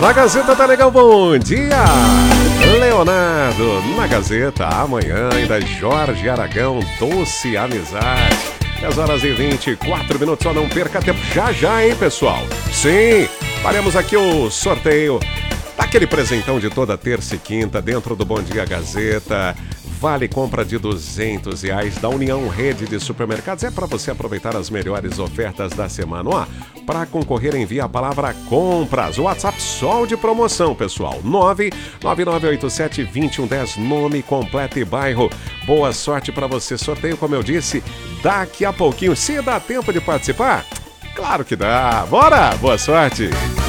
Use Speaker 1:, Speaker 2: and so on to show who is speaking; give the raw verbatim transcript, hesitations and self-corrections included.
Speaker 1: Na Gazeta tá legal, bom dia! Leonardo, na Gazeta, amanhã ainda Jorge Aragão, Doce Amizade. dez horas e vinte e quatro minutos, só não perca tempo. Já já, hein, pessoal? Sim, faremos aqui o sorteio daquele presentão de toda terça e quinta dentro do Bom Dia Gazeta. Vale compra de duzentos reais da União Rede de Supermercados. É para você aproveitar as melhores ofertas da semana. Ó, para concorrer, envie a palavra compras. O WhatsApp só de promoção, pessoal. nove nove nove oito sete dois um um zero, nome completo e bairro. Boa sorte para você. Sorteio, como eu disse, daqui a pouquinho. Se dá tempo de participar? Claro que dá. Bora! Boa sorte!